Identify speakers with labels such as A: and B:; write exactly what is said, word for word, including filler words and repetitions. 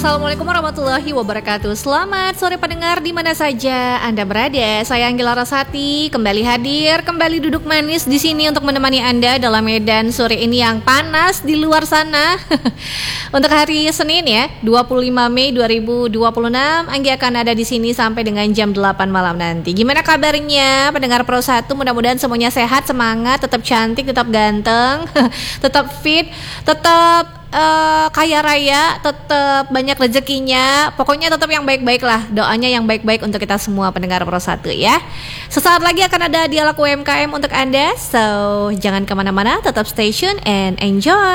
A: Assalamualaikum warahmatullahi wabarakatuh. Selamat sore pendengar di mana saja Anda berada. Saya Anggela Rosati kembali hadir, kembali duduk manis di sini untuk menemani Anda dalam medan sore ini yang panas di luar sana. Untuk hari Senin ya, dua puluh lima Mei dua ribu dua puluh enam, Anggi akan ada di sini sampai dengan jam delapan malam nanti. Gimana kabarnya pendengar Pro satu? Mudah-mudahan semuanya sehat, semangat, tetap cantik, tetap ganteng, tetap fit, tetap Uh, kaya raya, tetap banyak rezekinya. Pokoknya tetap yang baik-baik lah. Doanya yang baik-baik untuk kita semua pendengar Pro satu ya. Sesaat lagi akan ada dialog U M K M untuk Anda. So, jangan kemana-mana, tetap stay tune and enjoy.